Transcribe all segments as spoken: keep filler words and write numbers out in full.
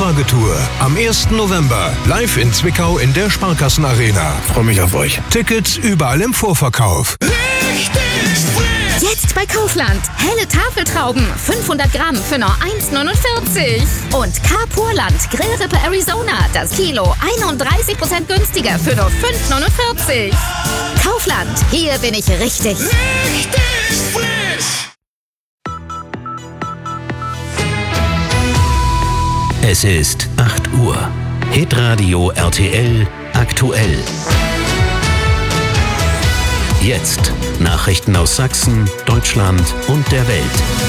Umfragetour am ersten November live in Zwickau in der Sparkassen Arena. Freue mich auf euch. Tickets überall im Vorverkauf. Richtig frisch! Jetzt bei Kaufland. Helle Tafeltrauben, fünfhundert Gramm für nur eins neunundvierzig. Und Carpurland Grillrippe Arizona, das Kilo einunddreißig Prozent günstiger für nur fünf neunundvierzig. Kaufland, hier bin ich richtig. Richtig frisch! Es ist acht Uhr. Hitradio R T L aktuell. Jetzt Nachrichten aus Sachsen, Deutschland und der Welt.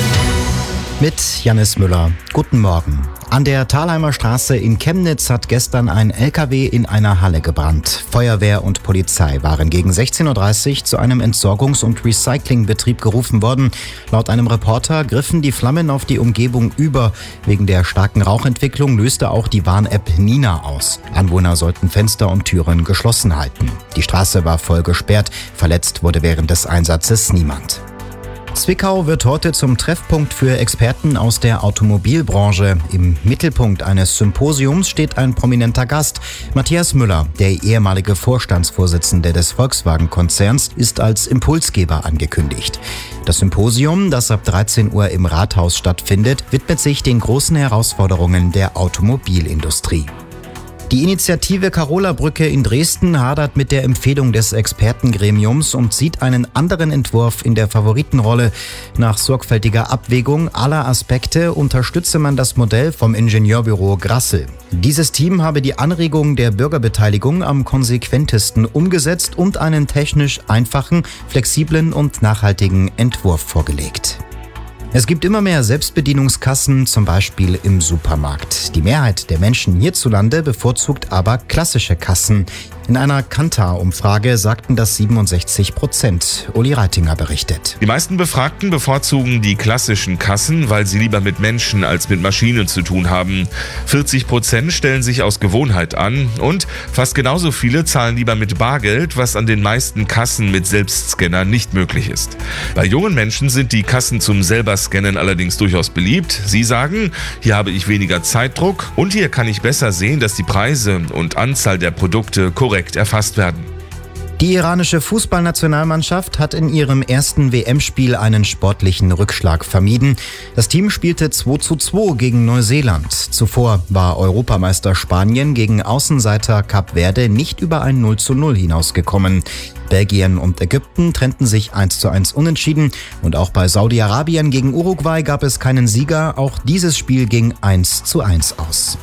Mit Jannis Müller. Guten Morgen. An der Thalheimer Straße in Chemnitz hat gestern ein L K W in einer Halle gebrannt. Feuerwehr und Polizei waren gegen sechzehn Uhr dreißig zu einem Entsorgungs- und Recyclingbetrieb gerufen worden. Laut einem Reporter griffen die Flammen auf die Umgebung über. Wegen der starken Rauchentwicklung löste auch die Warn-App Nina aus. Anwohner sollten Fenster und Türen geschlossen halten. Die Straße war voll gesperrt. Verletzt wurde während des Einsatzes niemand. Zwickau wird heute zum Treffpunkt für Experten aus der Automobilbranche. Im Mittelpunkt eines Symposiums steht ein prominenter Gast. Matthias Müller, der ehemalige Vorstandsvorsitzende des Volkswagen-Konzerns, ist als Impulsgeber angekündigt. Das Symposium, das ab dreizehn Uhr im Rathaus stattfindet, widmet sich den großen Herausforderungen der Automobilindustrie. Die Initiative Carola-Brücke in Dresden hadert mit der Empfehlung des Expertengremiums und sieht einen anderen Entwurf in der Favoritenrolle. Nach sorgfältiger Abwägung aller Aspekte unterstütze man das Modell vom Ingenieurbüro Grassel. Dieses Team habe die Anregung der Bürgerbeteiligung am konsequentesten umgesetzt und einen technisch einfachen, flexiblen und nachhaltigen Entwurf vorgelegt. Es gibt immer mehr Selbstbedienungskassen, zum Beispiel im Supermarkt. Die Mehrheit der Menschen hierzulande bevorzugt aber klassische Kassen. In einer Kantar-Umfrage sagten das siebenundsechzig Prozent. Uli Reitinger berichtet. Die meisten Befragten bevorzugen die klassischen Kassen, weil sie lieber mit Menschen als mit Maschinen zu tun haben. vierzig Prozent stellen sich aus Gewohnheit an und fast genauso viele zahlen lieber mit Bargeld, was an den meisten Kassen mit Selbstscanner nicht möglich ist. Bei jungen Menschen sind die Kassen zum selber Scannen allerdings durchaus beliebt. Sie sagen, hier habe ich weniger Zeitdruck und hier kann ich besser sehen, dass die Preise und Anzahl der Produkte korrekt erfasst werden. Die iranische Fußballnationalmannschaft hat in ihrem ersten W M-Spiel einen sportlichen Rückschlag vermieden. Das Team spielte zwei zu zwei gegen Neuseeland. Zuvor war Europameister Spanien gegen Außenseiter Kap Verde nicht über ein null zu null hinausgekommen. Belgien und Ägypten trennten sich eins zu eins unentschieden und auch bei Saudi-Arabien gegen Uruguay gab es keinen Sieger. Auch dieses Spiel ging eins zu eins aus.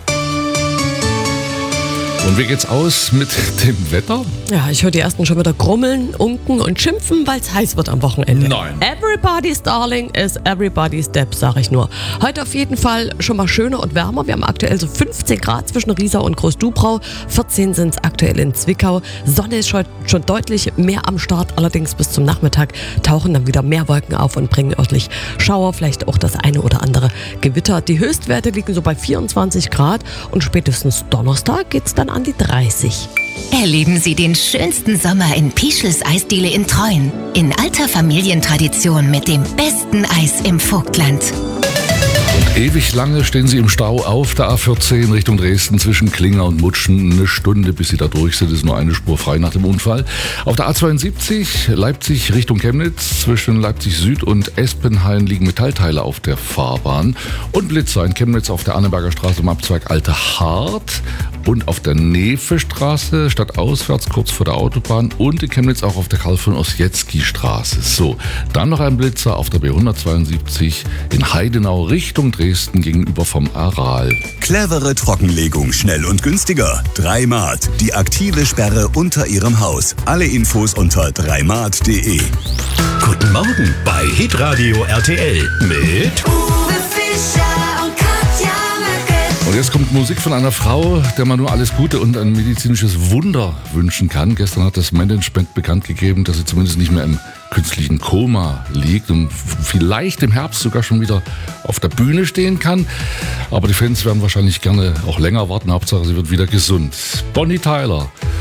Und wie geht's aus mit dem Wetter? Ja, ich höre die ersten schon wieder grummeln, unken und schimpfen, weil es heiß wird am Wochenende. Nein. Everybody's Darling is everybody's Depp, sag ich nur. Heute auf jeden Fall schon mal schöner und wärmer. Wir haben aktuell so fünfzehn Grad zwischen Riesa und Großdubrau. vierzehn sind es aktuell in Zwickau. Sonne ist schon, schon deutlich mehr am Start. Allerdings bis zum Nachmittag tauchen dann wieder mehr Wolken auf und bringen örtlich Schauer, vielleicht auch das eine oder andere Gewitter. Die Höchstwerte liegen so bei vierundzwanzig Grad und spätestens Donnerstag geht's dann an die dreißig. Erleben Sie den schönsten Sommer in Pischels Eisdiele in Treuen. In alter Familientradition mit dem besten Eis im Vogtland. Und ewig lange stehen Sie im Stau auf der A vierzehn Richtung Dresden zwischen Klinger und Mutschen. Eine Stunde, bis Sie da durch sind, ist nur eine Spur frei nach dem Unfall. Auf der A zweiundsiebzig Leipzig Richtung Chemnitz zwischen Leipzig Süd und Espenhain liegen Metallteile auf der Fahrbahn. Und Blitzer in Chemnitz auf der Anneberger Straße im Abzweig Alte Hart. Und auf der Nevestraße stadtauswärts kurz vor der Autobahn und in Chemnitz auch auf der Karl von Ossietzky Straße. So, dann noch ein Blitzer auf der B hundertzweiundsiebzig in Heidenau Richtung Dresden gegenüber vom Aral. Clevere Trockenlegung, schnell und günstiger. Dreimat, die aktive Sperre unter Ihrem Haus. Alle Infos unter dreimat punkt de. Guten Morgen bei Hitradio R T L mit Uwe Fischer und Katja Möcke. Und jetzt kommt Musik von einer Frau, der man nur alles Gute und ein medizinisches Wunder wünschen kann. Gestern hat das Management bekannt gegeben, dass sie zumindest nicht mehr im künstlichen Koma liegt und vielleicht im Herbst sogar schon wieder auf der Bühne stehen kann. Aber die Fans werden wahrscheinlich gerne auch länger warten. Hauptsache, sie wird wieder gesund. Bonnie Tyler